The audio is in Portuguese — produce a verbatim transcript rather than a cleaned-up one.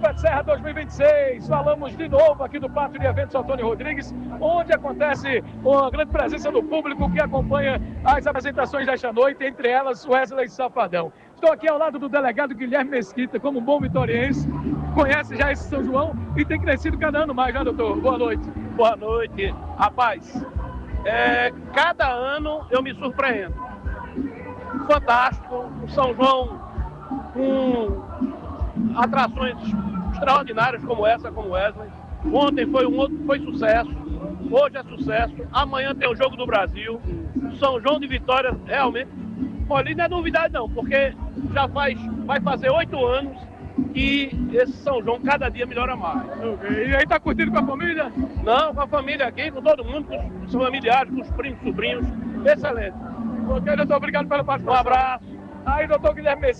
Pet Serra dois mil e vinte e seis. Falamos de novo aqui do Pátio de Eventos Antônio Rodrigues, onde acontece uma grande presença do público que acompanha as apresentações desta noite, entre elas Wesley Safadão. Estou aqui ao lado do delegado Guilherme Mesquita, como um bom vitoriense, conhece já esse São João e tem crescido cada ano mais, né, doutor? Boa noite. Boa noite. Rapaz, é, cada ano eu me surpreendo. Fantástico, o São João com atrações extraordinárias como essa, como Wesley. Ontem foi um outro, foi sucesso, hoje é sucesso, amanhã tem o Jogo do Brasil. São João de Vitória realmente, olha, não é novidade não, porque já faz, vai fazer oito anos que esse São João cada dia melhora mais. Okay. E aí, tá curtindo com a família? Não, com a família aqui, com todo mundo, com os familiares, com os primos, sobrinhos, excelente. Ok, doutor, obrigado pela participação. Um abraço. Aí, doutor Guilherme Mesquita.